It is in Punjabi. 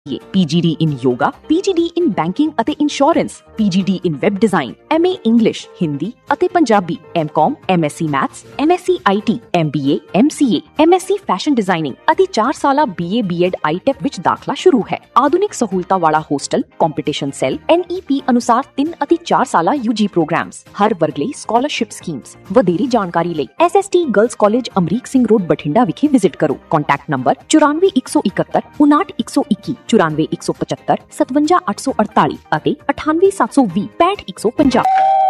PGD in yoga, PGD in banking ਅਤੇ insurance, PGD in web design, MA English, Hindi ਅਤੇ Punjabi, MCom, MSc Maths, MSc IT, MBA, MCA, MSc Fashion Designing ਅਤੇ 4 ਸਾਲਾ BA BEd ITEP ਵਿੱਚ ਦਾਖਲਾ ਸ਼ੁਰੂ ਹੈ। ਆਧੁਨਿਕ ਸਹੂਲਤਾਂ ਵਾਲਾ ਹੋਸਟਲ, ਕੰਪੀਟੀਸ਼ਨ ਸੈੱਲ, NEP ਅਨੁਸਾਰ 3 ਅਤੇ 4 ਸਾਲਾ UG ਪ੍ਰੋਗਰਾਮਸ, ਹਰ ਵਰਗ ਲਈ ਸਕਾਲਰਸ਼ਿਪ ਸਕੀਮਸ। ਵਧੇਰੀ ਜਾਣਕਾਰੀ ਲਈ SST girls college Amrik Singh road Bathinda ਵਿਖੇ ਵਿਜ਼ਿਟ ਕਰੋ। ਕੰਟੈਕਟ ਨੰਬਰ 94 171 59 121 94 175 57 848 ਅਤੇ 98 720 65 150।